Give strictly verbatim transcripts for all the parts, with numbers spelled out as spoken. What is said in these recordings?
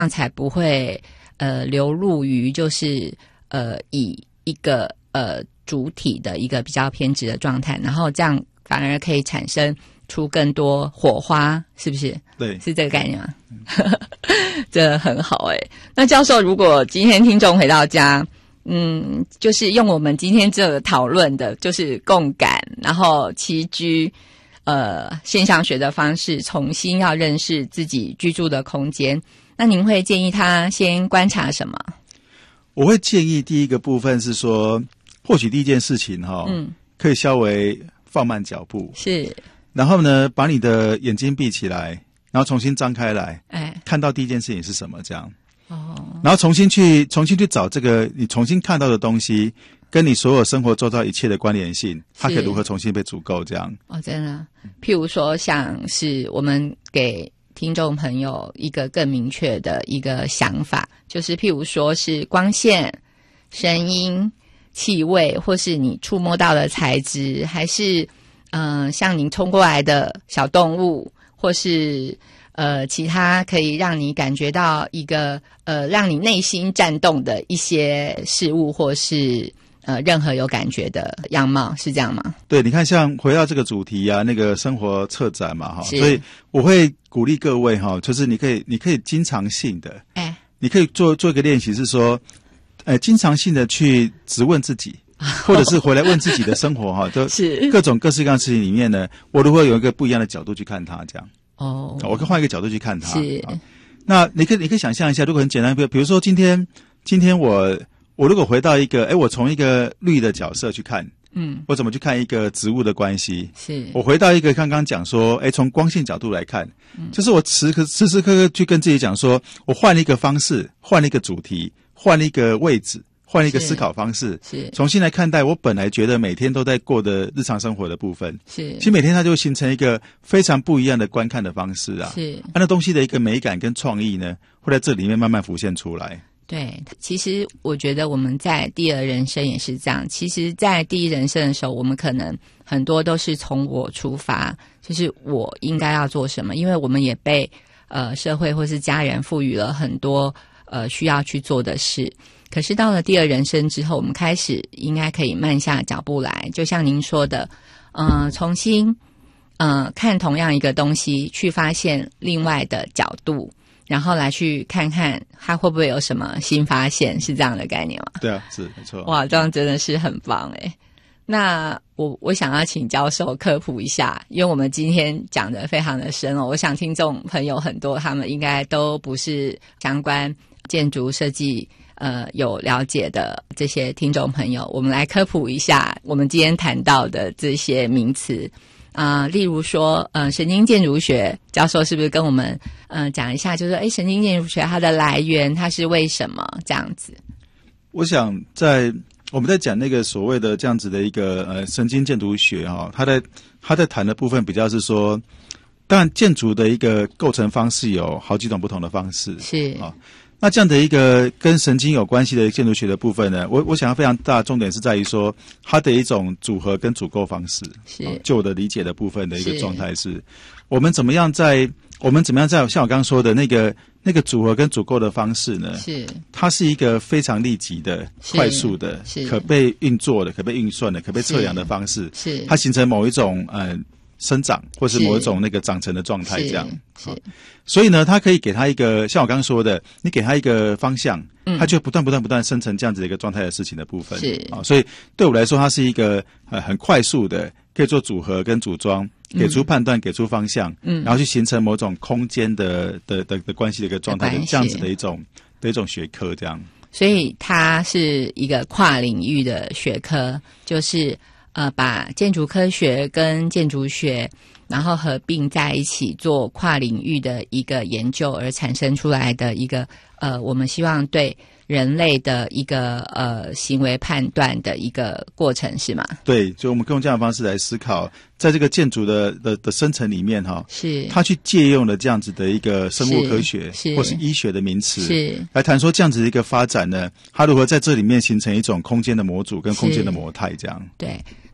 样才不会呃流入于就是呃以一个呃主体的一个比较偏执的状态，然后这样反而可以产生出更多火花，是不是？ 对， 是这个概念吗？嗯、这很好诶、欸。那教授，如果今天听众回到家，嗯，就是用我们今天这个讨论的，就是共感，然后栖居，呃，现象学的方式，重新要认识自己居住的空间，那您会建议他先观察什么？ 我会建议第一个部分是说，或许第一件事情哈、哦，嗯，可以稍微放慢脚步， 是， 然后呢，把你的眼睛闭起来，然后重新张开来， 哎， 看到第一件事情是什么，这样。 哦， 然后重新去重新去找这个你重新看到的东西，跟你所有生活周遭一切的关联性，它可以如何重新被组构这样。 哦，真的，譬如说像是我们给听众朋友一个更明确的一个想法，就是譬如说是光线、声音、气味，或是你触摸到的材质，还是嗯、呃、像您冲过来的小动物，或是呃，其他可以让你感觉到一个呃，让你内心颤动的一些事物，或是呃，任何有感觉的样貌，是这样吗？ 对，你看，像回到这个主题啊，那个生活策展嘛，哈，所以我会鼓励各位哈，就是你可以，你可以经常性的，哎，你可以做做一个练习，是说，呃，经常性的去质问自己。或者是回来问自己的生活哈，都是各种各式各样的事情里面呢，我如何有一个不一样的角度去看它，这样哦，我可以换一个角度去看它。是，那你可以你可以想象一下，如果很简单，比如比如说今天今天我我如果回到一个，哎，我从一个绿的角色去看，嗯，我怎么去看一个植物的关系？是，我回到一个刚刚讲说，哎，从光线角度来看，嗯，就是我时刻时时刻刻去跟自己讲说，我换了一个方式，换了一个主题，换了一个位置。换一个思考方式，是重新来看待我本来觉得每天都在过的日常生活的部分。是，其实每天它就会形成一个非常不一样的观看的方式啊。是，那东西的一个美感跟创意呢，会在这里面慢慢浮现出来。 对，其实我觉得我们在第二人生也是这样。其实，在第一人生的时候，我们可能很多都是从我出发，就是我应该要做什么，因为我们也被呃社会或是家人赋予了很多呃需要去做的事。可是到了第二人生之后，我们开始应该可以慢下脚步来，就像您说的，呃，重新呃看同样一个东西，去发现另外的角度，然后来去看看它会不会有什么新发现，是这样的概念吗？ 对啊，是没错。 哇，这样真的是很棒诶。那我我想要请教授科普一下，因为我们今天讲的非常的深哦，我想听众朋友很多，他们应该都不是相关建筑设计呃有了解的这些听众朋友，我们来科普一下我们今天谈到的这些名词啊、呃，例如说呃神经建筑学，教授是不是跟我们呃讲一下，就是诶神经建筑学它的来源，它是为什么这样子？ 我想在我们在讲那个所谓的这样子的一个呃神经建筑学哈、哦，它在它在谈的部分比较是说，当然建筑的一个构成方式有好几种不同的方式是啊。哦，那这样的一个跟神经有关系的建筑学的部分呢，我我想要非常大的重点是在于说，它的一种组合跟组构方式。是，哦，就我的理解的部分的一个状态是，我们怎么样在我们怎么样在像我刚刚说的那个那个组合跟组构的方式呢？是，它是一个非常立即的、快速的、可被运作的、可被运算的、可被测量的方式。是，它形成某一种呃。生长或是某一种那个长成的状态这样。是，是，所以呢它可以给它一个像我刚刚说的，你给它一个方向，嗯，它就不断不断不断生成这样子的一个状态的事情的部分。是啊，所以对我来说它是一个呃很快速的可以做组合跟组装，给出判断，嗯，给出方向，嗯，然后去形成某种空间的的的的关系的一个状态的这样子的一种的一种学科这样。 所以它是一个跨领域的学科，就是呃，把建筑科学跟建筑学，然后合并在一起做跨领域的一个研究，而产生出来的一个呃，我们希望对人类的一个呃行为判断的一个过程，是吗？ 对，所以我们用这样的方式来思考，在这个建筑的的的生成里面哈，是它去借用了这样子的一个生物科学是或是医学的名词，是来谈说这样子的一个发展呢，它如何在这里面形成一种空间的模组跟空间的模态，这样。 对。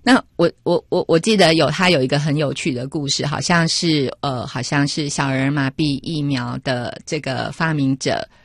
那我我我我记得有他有一个很有趣的故事，好像是呃好像是小儿麻痹疫苗的这个发明者